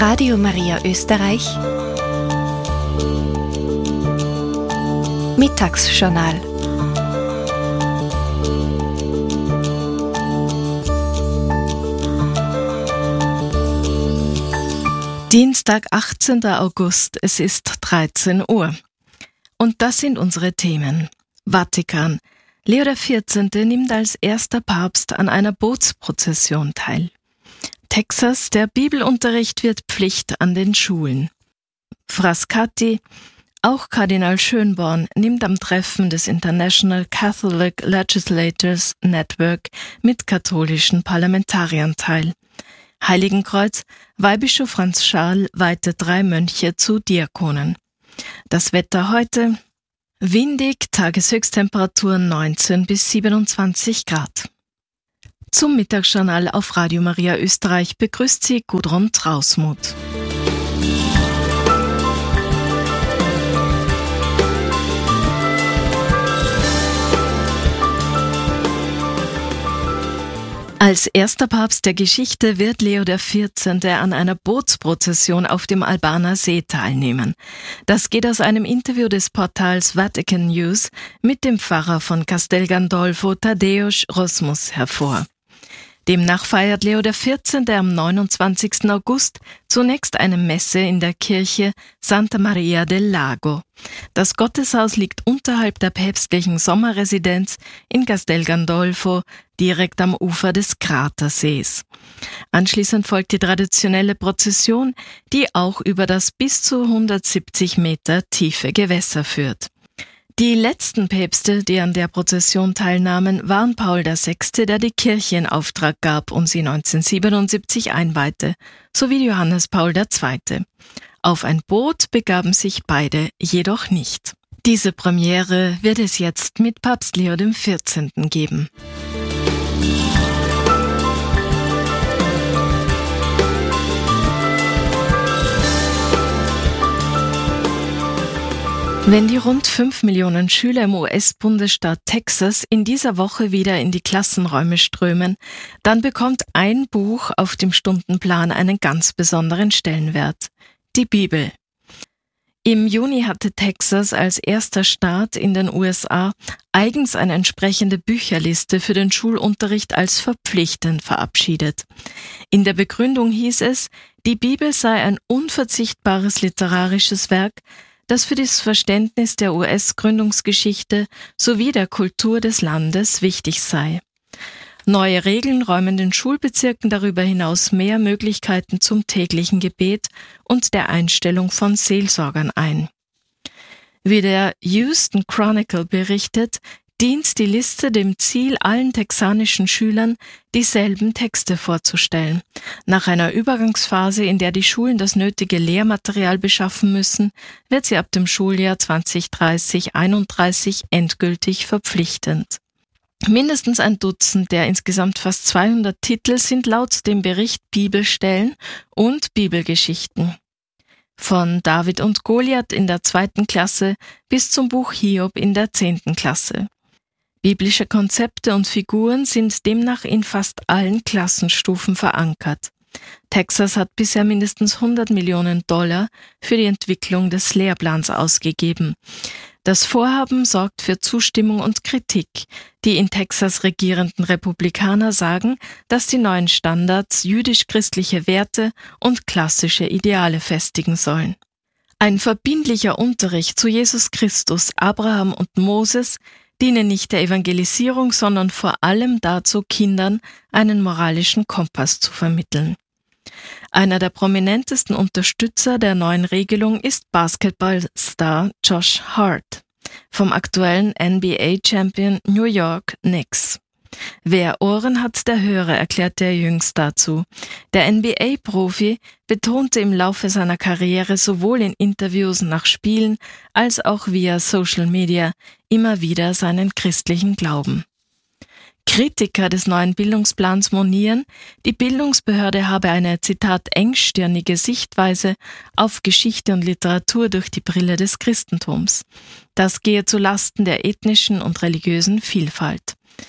Radio Maria Österreich Mittagsjournal. Dienstag, 18. August, es ist 13 Uhr. Und das sind unsere Themen. Vatikan. Leo XIV. Nimmt als erster Papst an einer Bootsprozession teil. Texas, der Bibelunterricht wird Pflicht an den Schulen. Frascati, auch Kardinal Schönborn nimmt am Treffen des International Catholic Legislators Network mit katholischen Parlamentariern teil. Heiligenkreuz, Weihbischof Franz Schal weihte 3 Mönche zu Diakonen. Das Wetter heute: windig, Tageshöchsttemperaturen 19 bis 27 Grad. Zum Mittagsjournal auf Radio Maria Österreich begrüßt Sie Gudrun Trausmuth. Als erster Papst der Geschichte wird Leo XIV. An einer Bootsprozession auf dem Albaner See teilnehmen. Das geht aus einem Interview des Portals Vatican News mit dem Pfarrer von Castel Gandolfo, Tadeusz Rosmus, hervor. Demnach feiert Leo XIV. Am 29. August zunächst eine Messe in der Kirche Santa Maria del Lago. Das Gotteshaus liegt unterhalb der päpstlichen Sommerresidenz in Castel Gandolfo, direkt am Ufer des Kratersees. Anschließend folgt die traditionelle Prozession, die auch über das bis zu 170 Meter tiefe Gewässer führt. Die letzten Päpste, die an der Prozession teilnahmen, waren Paul VI., der die Kirche in Auftrag gab und sie 1977 einweihte, sowie Johannes Paul II. Auf ein Boot begaben sich beide jedoch nicht. Diese Premiere wird es jetzt mit Papst Leo XIV. Geben. Wenn die rund 5 Millionen Schüler im US-Bundesstaat Texas in dieser Woche wieder in die Klassenräume strömen, dann bekommt ein Buch auf dem Stundenplan einen ganz besonderen Stellenwert: die Bibel. Im Juni hatte Texas als erster Staat in den USA eigens eine entsprechende Bücherliste für den Schulunterricht als verpflichtend verabschiedet. In der Begründung hieß es, die Bibel sei ein unverzichtbares literarisches Werk, das für das Verständnis der US-Gründungsgeschichte sowie der Kultur des Landes wichtig sei. Neue Regeln räumen den Schulbezirken darüber hinaus mehr Möglichkeiten zum täglichen Gebet und der Einstellung von Seelsorgern ein. Wie der Houston Chronicle berichtet, dient die Liste dem Ziel, allen texanischen Schülern dieselben Texte vorzustellen. Nach einer Übergangsphase, in der die Schulen das nötige Lehrmaterial beschaffen müssen, wird sie ab dem Schuljahr 2030/31 endgültig verpflichtend. Mindestens ein Dutzend der insgesamt fast 200 Titel sind laut dem Bericht Bibelstellen und Bibelgeschichten. Von David und Goliath in der 2. Klasse bis zum Buch Hiob in der 10. Klasse. Biblische Konzepte und Figuren sind demnach in fast allen Klassenstufen verankert. Texas hat bisher mindestens $100 Millionen für die Entwicklung des Lehrplans ausgegeben. Das Vorhaben sorgt für Zustimmung und Kritik. Die in Texas regierenden Republikaner sagen, dass die neuen Standards jüdisch-christliche Werte und klassische Ideale festigen sollen. Ein verbindlicher Unterricht zu Jesus Christus, Abraham und Moses dienen nicht der Evangelisierung, sondern vor allem dazu, Kindern einen moralischen Kompass zu vermitteln. Einer der prominentesten Unterstützer der neuen Regelung ist Basketballstar Josh Hart vom aktuellen NBA-Champion New York Knicks. Wer Ohren hat, der höre, erklärte er jüngst dazu. Der NBA-Profi betonte im Laufe seiner Karriere sowohl in Interviews nach Spielen als auch via Social Media immer wieder seinen christlichen Glauben. Kritiker des neuen Bildungsplans monieren, die Bildungsbehörde habe eine, Zitat, engstirnige Sichtweise auf Geschichte und Literatur durch die Brille des Christentums. Das gehe zu Lasten der ethnischen und religiösen Vielfalt.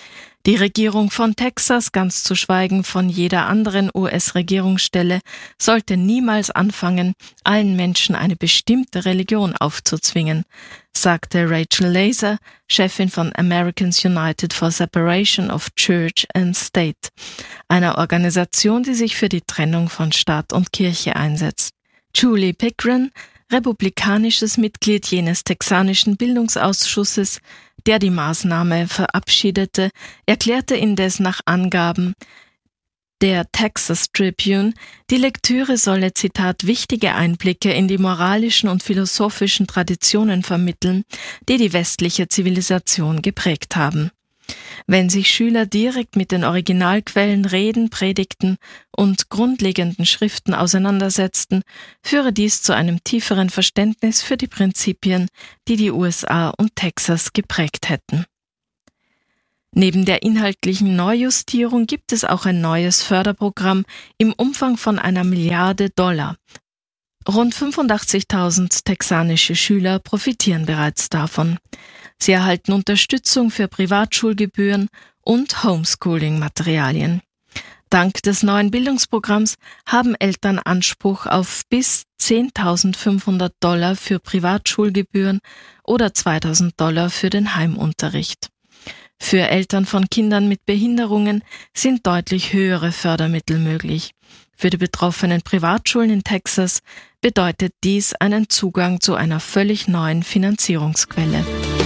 Die Regierung von Texas, ganz zu schweigen von jeder anderen US-Regierungsstelle, sollte niemals anfangen, allen Menschen eine bestimmte Religion aufzuzwingen, sagte Rachel Laser, Chefin von Americans United for Separation of Church and State, einer Organisation, die sich für die Trennung von Staat und Kirche einsetzt. Julie Pickren, republikanisches Mitglied jenes texanischen Bildungsausschusses, der die Maßnahme verabschiedete, erklärte indes nach Angaben der Texas Tribune, die Lektüre solle, Zitat, wichtige Einblicke in die moralischen und philosophischen Traditionen vermitteln, die die westliche Zivilisation geprägt haben. Wenn sich Schüler direkt mit den Originalquellen, Reden, Predigten und grundlegenden Schriften auseinandersetzten, führe dies zu einem tieferen Verständnis für die Prinzipien, die die USA und Texas geprägt hätten. Neben der inhaltlichen Neujustierung gibt es auch ein neues Förderprogramm im Umfang von $1 Milliarde. Rund 85.000 texanische Schüler profitieren bereits davon. Sie erhalten Unterstützung für Privatschulgebühren und Homeschooling-Materialien. Dank des neuen Bildungsprogramms haben Eltern Anspruch auf bis $10.500 für Privatschulgebühren oder $2.000 für den Heimunterricht. Für Eltern von Kindern mit Behinderungen sind deutlich höhere Fördermittel möglich. Für die betroffenen Privatschulen in Texas bedeutet dies einen Zugang zu einer völlig neuen Finanzierungsquelle.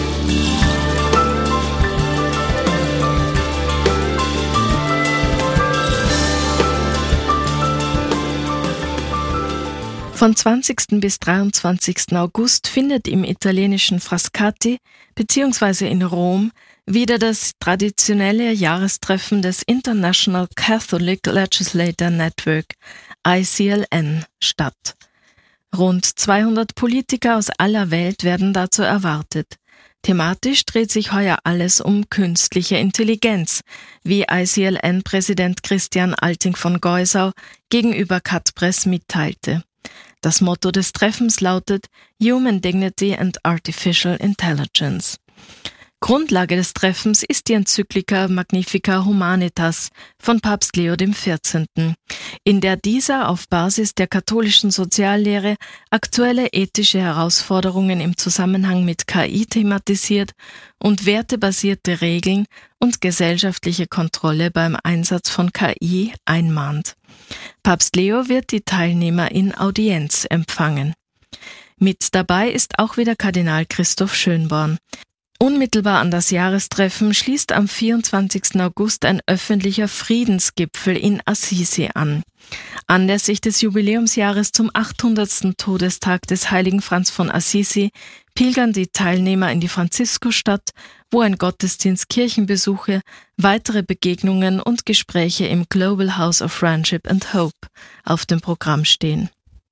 Von 20. bis 23. August findet im italienischen Frascati bzw. in Rom wieder das traditionelle Jahrestreffen des International Catholic Legislator Network, ICLN, statt. Rund 200 Politiker aus aller Welt werden dazu erwartet. Thematisch dreht sich heuer alles um künstliche Intelligenz, wie ICLN-Präsident Christian Alting von Geusau gegenüber Cut-Press mitteilte. Das Motto des Treffens lautet Human Dignity and Artificial Intelligence. Grundlage des Treffens ist die Enzyklika Magnifica Humanitas von Papst Leo XIV., in der dieser auf Basis der katholischen Soziallehre aktuelle ethische Herausforderungen im Zusammenhang mit KI thematisiert und wertebasierte Regeln und gesellschaftliche Kontrolle beim Einsatz von KI einmahnt. Papst Leo wird die Teilnehmer in Audienz empfangen. Mit dabei ist auch wieder Kardinal Christoph Schönborn. Unmittelbar an das Jahrestreffen schließt am 24. August ein öffentlicher Friedensgipfel in Assisi an. Anlässlich des Jubiläumsjahres zum 800. Todestag des heiligen Franz von Assisi pilgern die Teilnehmer in die Franziskusstadt, wo ein Gottesdienst, Kirchenbesuche, weitere Begegnungen und Gespräche im Global House of Friendship and Hope auf dem Programm stehen.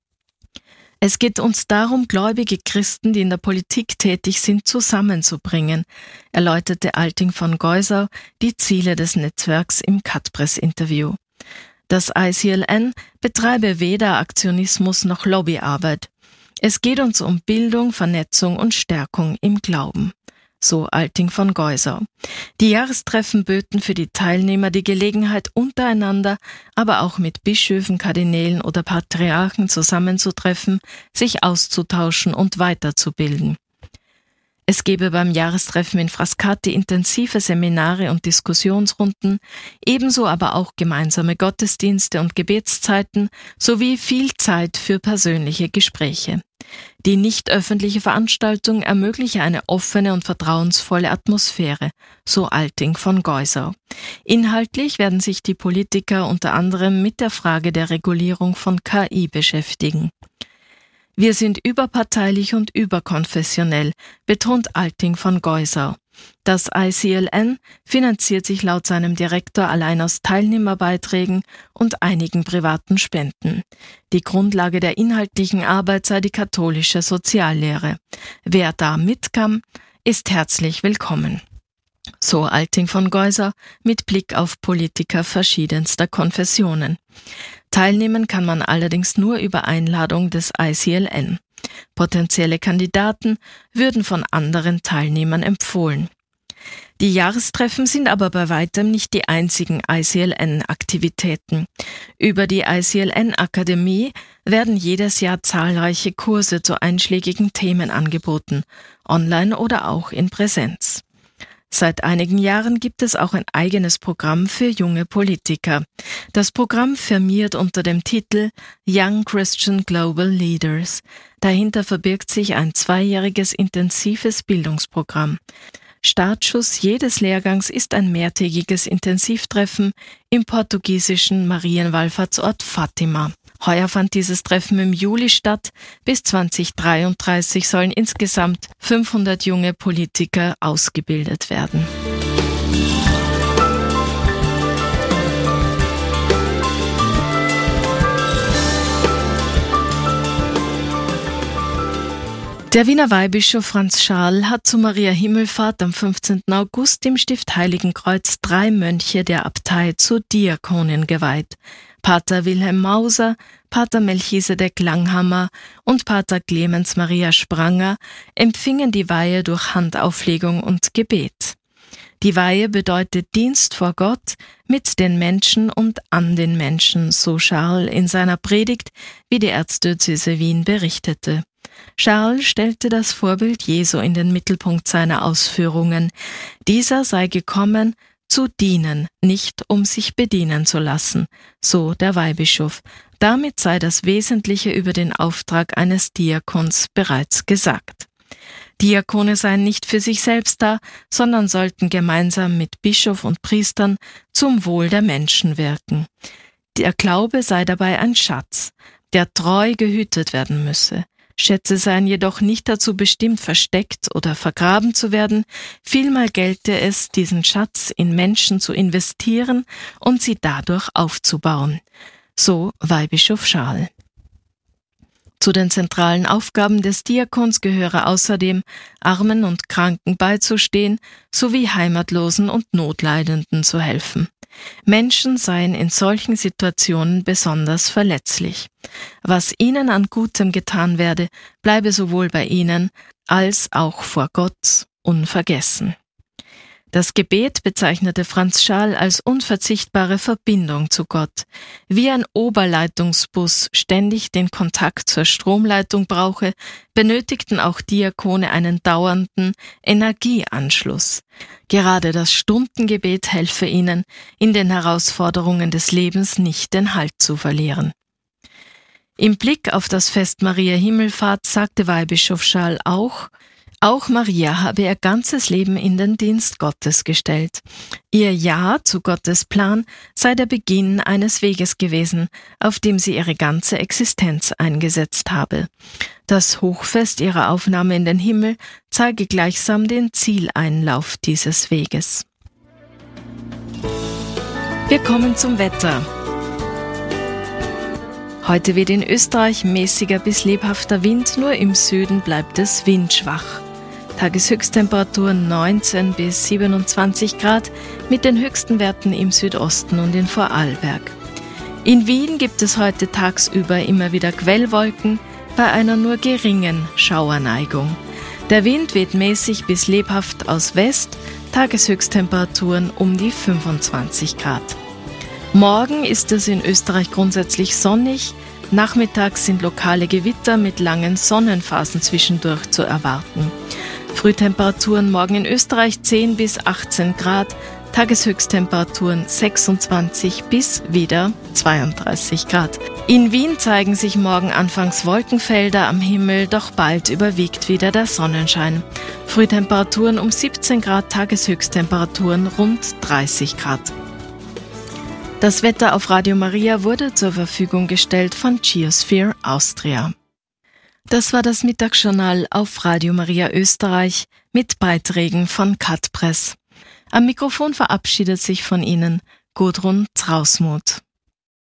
Es geht uns darum, gläubige Christen, die in der Politik tätig sind, zusammenzubringen, erläuterte Alting von Geusau die Ziele des Netzwerks im Cut-Press-Interview. Das ICLN betreibe weder Aktionismus noch Lobbyarbeit. Es geht uns um Bildung, Vernetzung und Stärkung im Glauben, so Alting von Geusau. Die Jahrestreffen böten für die Teilnehmer die Gelegenheit, untereinander, aber auch mit Bischöfen, Kardinälen oder Patriarchen zusammenzutreffen, sich auszutauschen und weiterzubilden. Es gebe beim Jahrestreffen in Frascati intensive Seminare und Diskussionsrunden, ebenso aber auch gemeinsame Gottesdienste und Gebetszeiten sowie viel Zeit für persönliche Gespräche. Die nicht öffentliche Veranstaltung ermögliche eine offene und vertrauensvolle Atmosphäre, so Alting von Geusau. Inhaltlich werden sich die Politiker unter anderem mit der Frage der Regulierung von KI beschäftigen. Wir sind überparteilich und überkonfessionell, betont Alting von Geusau. Das ICLN finanziert sich laut seinem Direktor allein aus Teilnehmerbeiträgen und einigen privaten Spenden. Die Grundlage der inhaltlichen Arbeit sei die katholische Soziallehre. Wer da mit kann, ist herzlich willkommen. So Alting von Geusau mit Blick auf Politiker verschiedenster Konfessionen. Teilnehmen kann man allerdings nur über Einladung des ICLN. Potenzielle Kandidaten würden von anderen Teilnehmern empfohlen. Die Jahrestreffen sind aber bei weitem nicht die einzigen ICLN-Aktivitäten. Über die ICLN-Akademie werden jedes Jahr zahlreiche Kurse zu einschlägigen Themen angeboten, online oder auch in Präsenz. Seit einigen Jahren gibt es auch ein eigenes Programm für junge Politiker. Das Programm firmiert unter dem Titel Young Christian Global Leaders. Dahinter verbirgt sich ein 2-jähriges intensives Bildungsprogramm. Startschuss jedes Lehrgangs ist ein mehrtägiges Intensivtreffen im portugiesischen Marienwallfahrtsort Fatima. Heuer fand dieses Treffen im Juli statt. Bis 2033 sollen insgesamt 500 junge Politiker ausgebildet werden. Der Wiener Weihbischof Franz Scharl hat zu Maria Himmelfahrt am 15. August im Stift Heiligenkreuz 3 Mönche der Abtei zu Diakonen geweiht. Pater Wilhelm Mauser, Pater Melchisedek Langhammer und Pater Clemens Maria Spranger empfingen die Weihe durch Handauflegung und Gebet. Die Weihe bedeutet Dienst vor Gott, mit den Menschen und an den Menschen, so Scharl in seiner Predigt, wie die Erzdiözese Wien berichtete. Scharl stellte das Vorbild Jesu in den Mittelpunkt seiner Ausführungen. Dieser sei gekommen, zu dienen, nicht um sich bedienen zu lassen, so der Weihbischof. Damit sei das Wesentliche über den Auftrag eines Diakons bereits gesagt. Diakone seien nicht für sich selbst da, sondern sollten gemeinsam mit Bischof und Priestern zum Wohl der Menschen wirken. Der Glaube sei dabei ein Schatz, der treu gehütet werden müsse. Schätze seien jedoch nicht dazu bestimmt, versteckt oder vergraben zu werden, vielmehr gelte es, diesen Schatz in Menschen zu investieren und sie dadurch aufzubauen. So Weihbischof Scharl. Zu den zentralen Aufgaben des Diakons gehöre außerdem, Armen und Kranken beizustehen, sowie Heimatlosen und Notleidenden zu helfen. Menschen seien in solchen Situationen besonders verletzlich. Was ihnen an Gutem getan werde, bleibe sowohl bei ihnen als auch vor Gott unvergessen. Das Gebet bezeichnete Franz Scharl als unverzichtbare Verbindung zu Gott. Wie ein Oberleitungsbus ständig den Kontakt zur Stromleitung brauche, benötigten auch Diakone einen dauernden Energieanschluss. Gerade das Stundengebet helfe ihnen, in den Herausforderungen des Lebens nicht den Halt zu verlieren. Im Blick auf das Fest Maria Himmelfahrt sagte Weihbischof Scharl auch Maria habe ihr ganzes Leben in den Dienst Gottes gestellt. Ihr Ja zu Gottes Plan sei der Beginn eines Weges gewesen, auf dem sie ihre ganze Existenz eingesetzt habe. Das Hochfest ihrer Aufnahme in den Himmel zeige gleichsam den Zieleinlauf dieses Weges. Wir kommen zum Wetter. Heute weht in Österreich mäßiger bis lebhafter Wind, nur im Süden bleibt es windschwach. Tageshöchsttemperaturen 19 bis 27 Grad mit den höchsten Werten im Südosten und in Vorarlberg. In Wien gibt es heute tagsüber immer wieder Quellwolken bei einer nur geringen Schauerneigung. Der Wind weht mäßig bis lebhaft aus West, Tageshöchsttemperaturen um die 25 Grad. Morgen ist es in Österreich grundsätzlich sonnig, nachmittags sind lokale Gewitter mit langen Sonnenphasen zwischendurch zu erwarten. Frühtemperaturen morgen in Österreich 10 bis 18 Grad, Tageshöchsttemperaturen 26 bis wieder 32 Grad. In Wien zeigen sich morgen anfangs Wolkenfelder am Himmel, doch bald überwiegt wieder der Sonnenschein. Frühtemperaturen um 17 Grad, Tageshöchsttemperaturen rund 30 Grad. Das Wetter auf Radio Maria wurde zur Verfügung gestellt von Geosphere Austria. Das war das Mittagsjournal auf Radio Maria Österreich mit Beiträgen von Kat Press. Am Mikrofon verabschiedet sich von Ihnen Gudrun Trausmuth.